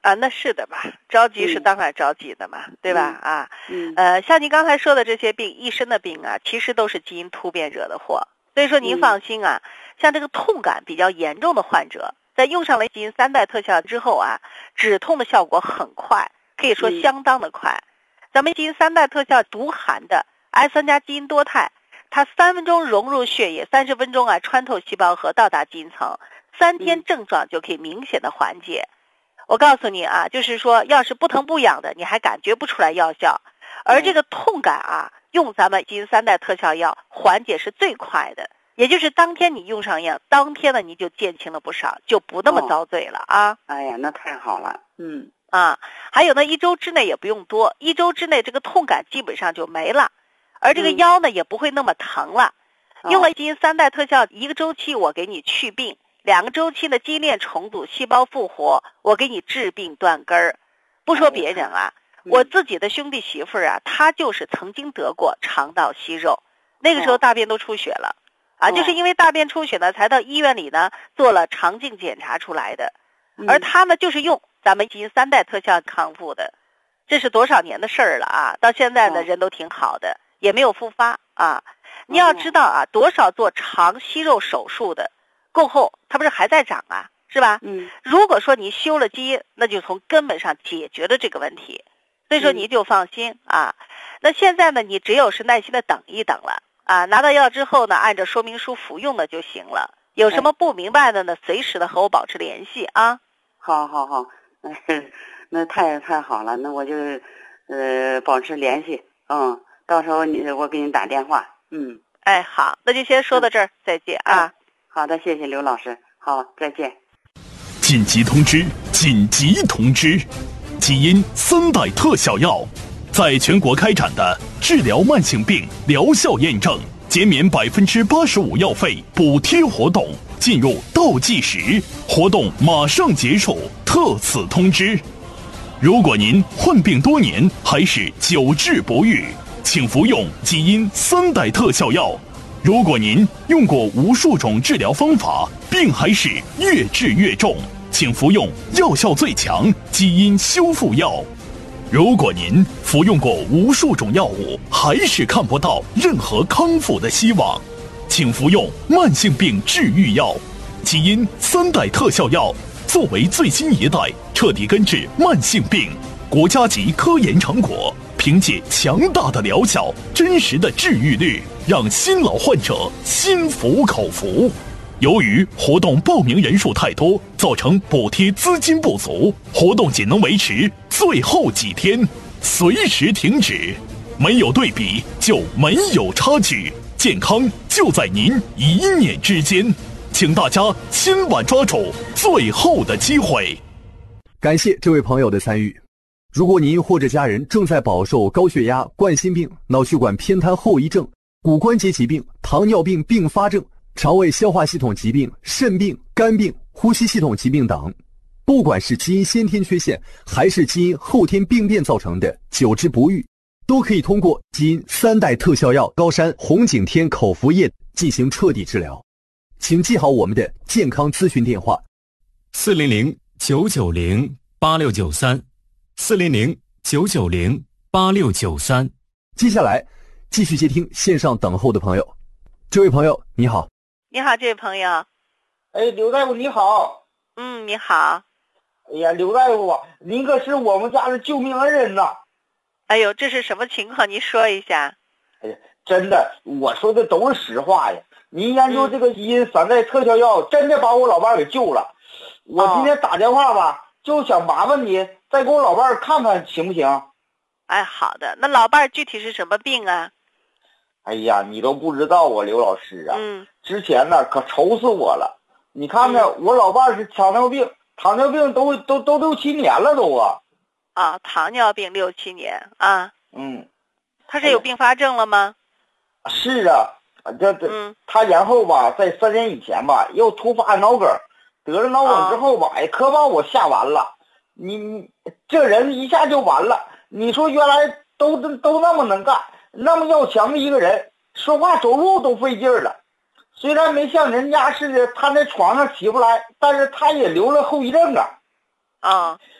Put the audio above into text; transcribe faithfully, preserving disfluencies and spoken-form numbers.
啊，那是的吧，着急是当然着急的嘛，嗯、对吧？ 嗯、 啊， 嗯， 呃，像您刚才说的这些病，一身的病啊，其实都是基因突变惹的祸。所以说您放心啊，嗯、像这个痛感比较严重的患者，在用上了基因三代特效之后啊，止痛的效果很快，可以说相当的快。嗯、咱们基因三代特效独含的 S 三 加基因多肽，它三分钟融入血液，三十分钟啊穿透细胞核到达基因层，三天症状就可以明显的缓解。嗯我告诉你啊，就是说要是不疼不痒的，你还感觉不出来药效，而这个痛感啊，用咱们基因三代特效药缓解是最快的，也就是当天你用上药，当天呢你就减轻了不少，就不那么遭罪了啊。 哦、哎呀，那太好了。嗯啊，还有呢，一周之内也不用多，一周之内这个痛感基本上就没了，而这个腰呢、嗯、也不会那么疼了。用了基因三代特效一个周期，我给你去病。两个周期的基因链重组，细胞复活，我给你治病断根儿。不说别人啊，嗯、我自己的兄弟媳妇儿啊，她就是曾经得过肠道息肉，那个时候大便都出血了，哦、啊，就是因为大便出血呢，才到医院里呢做了肠镜检查出来的。嗯、而她呢，就是用咱们基因三代特效康复的，这是多少年的事儿了啊！到现在呢，哦、人都挺好的，也没有复发啊。你要知道啊，多少做肠息肉手术的。过后它不是还在长啊，是吧？嗯，如果说你修了基因，那就从根本上解决了这个问题，所以说你就放心、嗯、啊。那现在呢，你只有是耐心的等一等了啊，拿到药之后呢，按照说明书服用了就行了。有什么不明白的呢，随时的和我保持联系啊。 好好好，那太太好了，那我就呃保持联系，嗯，到时候你我给你打电话，嗯。 哎，好，那就先说到这儿，嗯、再见啊。 哎好的，谢谢刘老师。好，再见。 紧急通知！紧急通知！基因三代特效药在全国开展的治疗慢性病疗效验证、减免百分之八十五药费补贴活动进入倒计时，活动马上结束。特此通知：如果您患病多年还是久治不愈，请服用基因三代特效药。如果您用过无数种治疗方法，病还是越治越重，请服用药效最强基因修复药。如果您服用过无数种药物，还是看不到任何康复的希望，请服用慢性病治愈药基因三代特效药。作为最新一代彻底根治慢性病国家级科研成果，凭借强大的疗效、真实的治愈率，让新老患者心服口服。由于活动报名人数太多，造成补贴资金不足，活动仅能维持最后几天，随时停止。没有对比就没有差距，健康就在您一念之间，请大家千万抓住最后的机会。 感谢这位朋友的参与。如果您或者家人正在饱受高血压、冠心病、脑血管偏瘫后遗症、骨关节疾病、糖尿病并发症、肠胃消化系统疾病、肾病、肝病、呼吸系统疾病等，不管是基因先天缺陷还是基因后天病变造成的久治不愈，都可以通过基因三代特效药高山红景天口服液进行彻底治疗。请记好我们的健康咨询电话： 四零零九九零八六九三，四零零九九零八六九三。 接下来继续接听线上等候的朋友。这位朋友你好。 你好，这位朋友。 哎，刘大夫你好。 嗯，你好。 哎呀，刘大夫，您可是我们家的救命恩人呐。 哎呦，这是什么情况？您说一下。 哎呀，真的，我说的都是实话呀。您研究这个基因三代特效药，真的把我老伴儿给救了。我今天打电话吧，哦、就想麻烦你再给我老伴儿看看，行不行？ 哎，好的。那老伴儿具体是什么病啊？ 哎呀，你都不知道啊，刘老师啊。 嗯。 之前呢，可愁死我了。你看看，嗯、我老伴儿是糖尿病，糖尿病都都都六七年了都啊。 啊，糖尿病六七年啊。 嗯。 他是有并发症了吗？ 哎、是啊。这这、嗯，他然后吧，在三年以前吧，又突发脑梗，得了脑梗之后吧，哎、哦，可把我吓完了。你你这人一下就完了。你说原来都都那么能干，那么要强的一个人，说话走路都费劲了。虽然没像人家似的瘫在床上起不来，但是他也留了后遗症啊。 啊、哦，